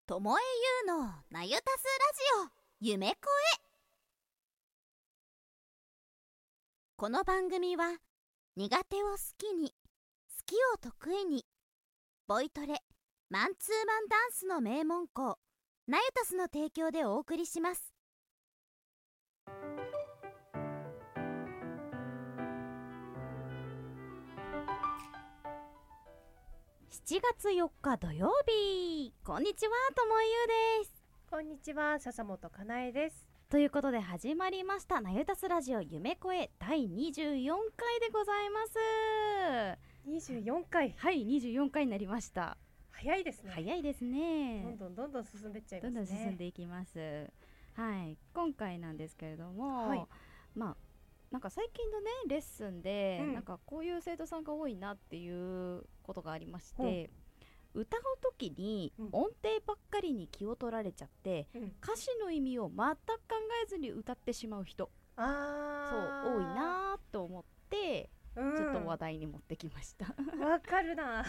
ともえゆうのなゆたすラジオ夢声。この番組は苦手を好きに、好きを得意に、ボイトレマンツーマンダンスの名門校なゆたすの提供でお送りします。7月4日土曜日、こんにちは、ともゆうです。 こんにちは、笹本かなえです。 ということで始まりましたなゆたすラジオ夢声第24回でございます。 24回。 はい、24回になりました。 早いですね。 早いですね。 どんどん進んでっちゃいますね。 どんどん進んでいきます。はい、今回なんですけれども、 はい、 まあなんか最近のねレッスンで、 なんかこういう生徒さんが多いなっていうことがありまして、歌う時に音程ばっかりに気を取られちゃって、歌詞の意味を全く考えずに歌ってしまう人、そう多いなと思って、ちょっと話題に持ってきました。 わかるな。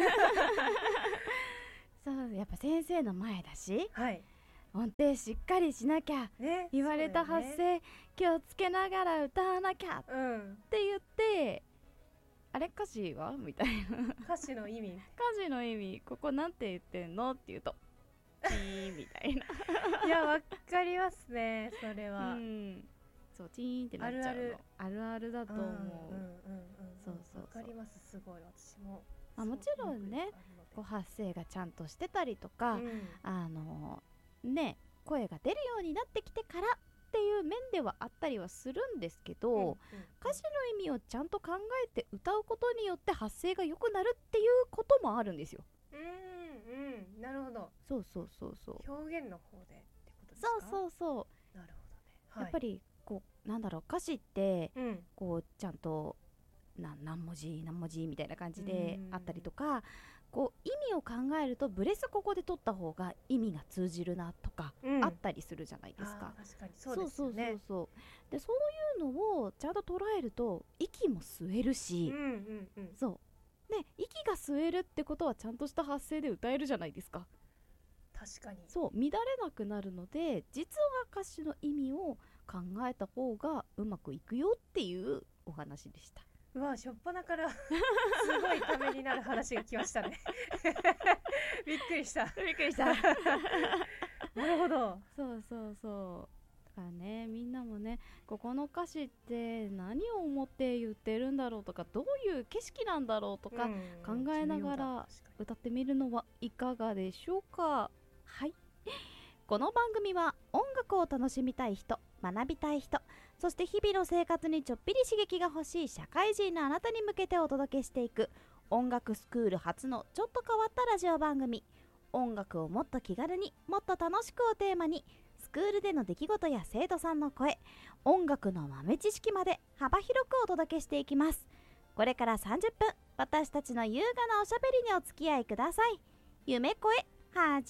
そうやっぱ先生の前だし、 はい、 音程しっかりしなきゃ、ね、言われた発声、気をつけながら歌わなきゃって言って、あれ歌詞はみたいな。 歌詞の意味歌詞の意味ここなんて言ってんのって言うとチーンみたいな。 いやわかりますね、それは。 そうチーンってなっちゃうのあるあるだと思う。そうわかります。すごい私も。 もちろんね、こう発声がちゃんとしてたりとか、ね、声が出るようになってきてからっていう面ではあったりはするんですけど、歌詞の意味をちゃんと考えて歌うことによって発声が良くなるっていうこともあるんですよ。 なるほど。 そう表現の方でってことですか。 そうなるほどね。 やっぱりこうなんだろう、歌詞って、こうちゃんと何文字みたいな感じであったりとか、こう意味を考えるとブレスここで取った方が意味が通じるなとか、あったりするじゃないですか。 確かにそうですよね。 でそういうのをちゃんと捉えると息も吸えるし、そうね、息が吸えるってことはちゃんとした発声で歌えるじゃないですか。 確かにそう乱れなくなるので、実は歌詞の意味を考えた方がうまくいくよっていうお話でした。 うわ、しょっぱなからすごいためになる話が来ましたね。びっくりしたなるほど。 そうだからね、みんなもね、ここの歌詞って何を思って言ってるんだろうとか、どういう景色なんだろうとか考えながら歌ってみるのはいかがでしょうか。はい、この番組は音楽を楽しみたい人、学びたい人、そして日々の生活にちょっぴり刺激が欲しい社会人のあなたに向けてお届けしていく音楽スクール初のちょっと変わったラジオ番組。音楽をもっと気軽にもっと楽しくをテーマに、スクールでの出来事や生徒さんの声、音楽の豆知識まで幅広くお届けしていきます。これから30分、私たちの優雅なおしゃべりにお付き合いください。夢声始